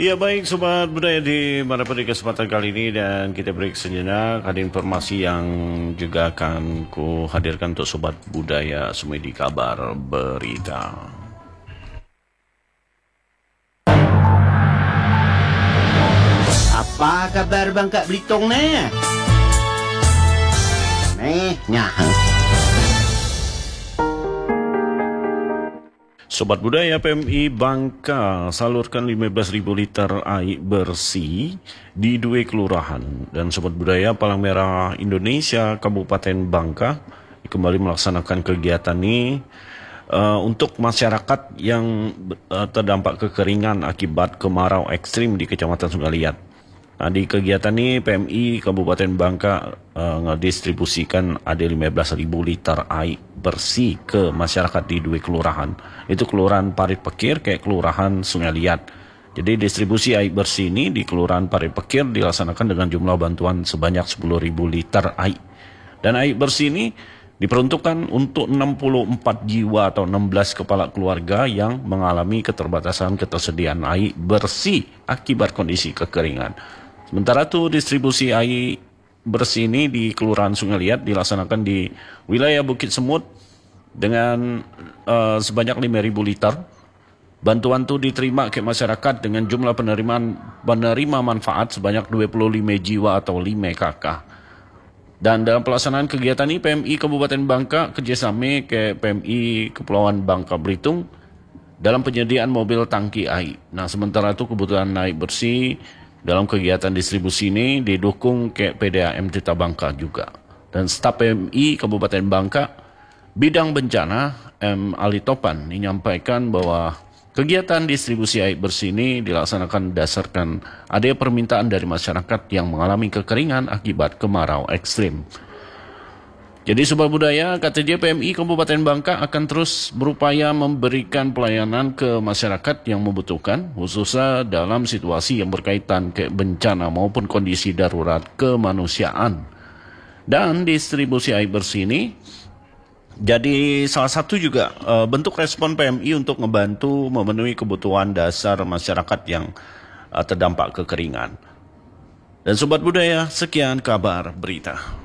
Ya baik Sobat Budaya di mana pada kesempatan kali ini dan kita break sejenak. Ada informasi yang juga akan ku hadirkan untuk Sobat Budaya semua di kabar berita. Apa kabar Bangka Belitung nih? Nyah. Sobat Budaya, PMI Bangka salurkan 15.000 liter air bersih di 2 kelurahan. Dan Sobat Budaya, Palang Merah Indonesia Kabupaten Bangka kembali melaksanakan kegiatan ini untuk masyarakat yang terdampak kekeringan akibat kemarau ekstrim di Kecamatan Sungai Liat. Nah, di kegiatan ini PMI Kabupaten Bangka ngedistribusikan ada 15.000 liter air bersih ke masyarakat di 2 kelurahan. Itu Kelurahan Parit Pekir kayak Kelurahan Sungai Liat. Jadi distribusi air bersih ini di Kelurahan Parit Pekir dilaksanakan dengan jumlah bantuan sebanyak 10.000 liter air. Dan air bersih ini diperuntukkan untuk 64 jiwa atau 16 kepala keluarga yang mengalami keterbatasan ketersediaan air bersih akibat kondisi kekeringan. Sementara itu distribusi air bersih ini di Kelurahan Sungai Liat dilaksanakan di wilayah Bukit Semut dengan sebanyak 5.000 liter. Bantuan itu diterima ke masyarakat dengan jumlah penerima manfaat sebanyak 25 jiwa atau 5 kakak. Dan dalam pelaksanaan kegiatan ini PMI Kabupaten Bangka kerjasama ke PMI Kepulauan Bangka Belitung dalam penyediaan mobil tangki air. Nah, sementara itu kebutuhan air bersih dalam kegiatan distribusi ini didukung ke PDAM Tirta Bangka juga. Dan staf PMI Kabupaten Bangka bidang bencana M. Ali Topan menyampaikan bahwa kegiatan distribusi air bersih ini dilaksanakan berdasarkan adanya permintaan dari masyarakat yang mengalami kekeringan akibat kemarau ekstrim. Jadi Sobat Budaya, kata dia PMI Kabupaten Bangka akan terus berupaya memberikan pelayanan ke masyarakat yang membutuhkan, khususnya dalam situasi yang berkaitan ke bencana maupun kondisi darurat kemanusiaan. Dan distribusi air bersih ini jadi salah satu juga bentuk respon PMI untuk membantu memenuhi kebutuhan dasar masyarakat yang terdampak kekeringan. Dan Sobat Budaya, sekian kabar berita.